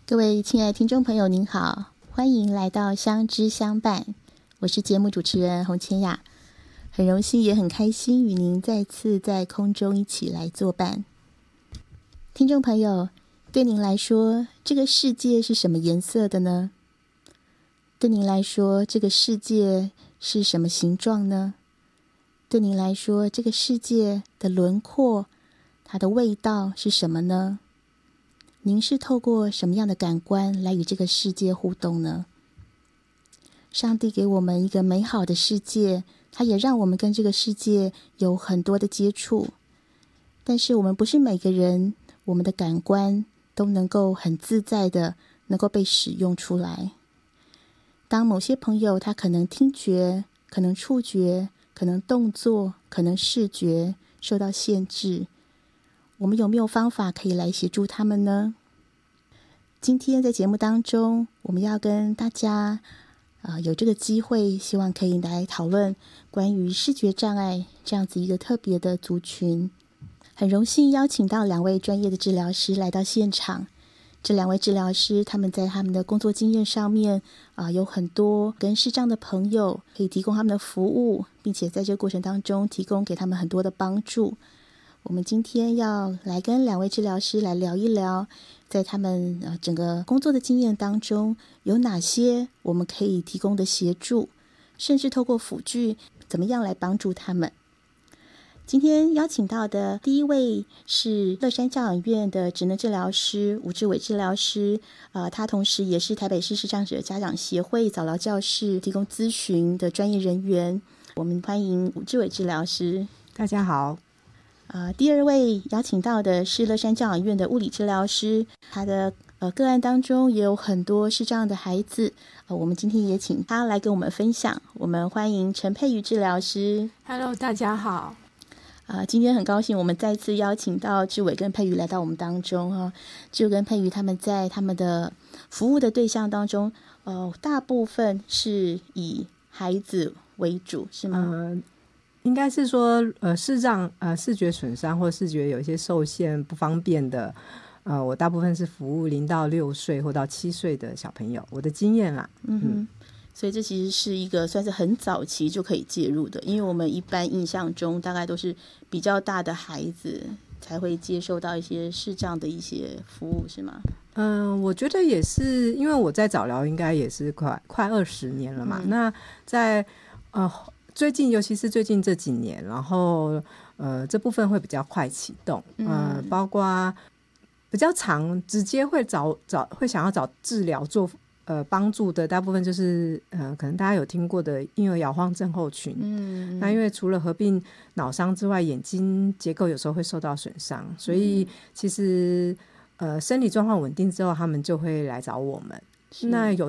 各位亲爱的听众朋友您好，欢迎来到相知相伴，我是节目主持人洪千雅，很荣幸也很开心与您再次在空中一起来作伴。听众朋友，对您来说这个世界是什么颜色的呢？对您来说这个世界是什么形状呢？对您来说这个世界的轮廓，它的味道是什么呢？您是透过什么样的感官来与这个世界互动呢？上帝给我们一个美好的世界，他也让我们跟这个世界有很多的接触，但是我们不是每个人，我们的感官都能够很自在的能够被使用出来。当某些朋友他可能听觉，可能触觉，可能动作，可能视觉受到限制，我们有没有方法可以来协助他们呢？今天在节目当中，我们要跟大家有这个机会，希望可以来讨论关于视觉障碍这样子一个特别的族群。很荣幸邀请到2位专业的治疗师来到现场。这2位治疗师他们在他们的工作经验上面有很多跟视障的朋友可以提供他们的服务，并且在这个过程当中提供给他们很多的帮助。我们今天要来跟2位治疗师来聊一聊，在他们整个工作的经验当中，有哪些我们可以提供的协助，甚至透过辅具怎么样来帮助他们。今天邀请到的第一位是乐山教养院的职能治疗师吴志伟治疗师，他同时也是台北市视障者家长协会早疗教室提供咨询的专业人员。我们欢迎吴志伟治疗师。 大家好。 第2位邀请到的是乐山教养院的物理治疗师，他的个案当中也有很多视障的孩子，我们今天也请他来跟我们分享。我们欢迎陈佩瑜治疗师。 Hello， 大家好。 今天很高兴我们再次邀请到志伟跟佩瑜来到我们当中。志伟跟佩瑜他们在他们的服务的对象当中，大部分是以孩子为主，是吗？ 应该是说视障视觉损伤或视觉有一些受限不方便的，我大部分是服务0到6岁或到7岁的小朋友，我的经验啦。 所以这其实是一个算是很早期就可以介入的，因为我们一般印象中大概都是比较大的孩子才会接受到一些视障的一些服务，是吗？ 我觉得也是，因为我在早疗应该也是快20年了嘛。那在最近，尤其是最近这几年，然后这部分会比较快启动，包括比较常直接会想要找治疗做帮助的，大部分就是可能大家有听过的婴儿摇晃症候群。那因为除了合并脑伤之外，眼睛结构有时候会受到损伤，所以其实生理状况稳定之后，他们就会来找我们。那有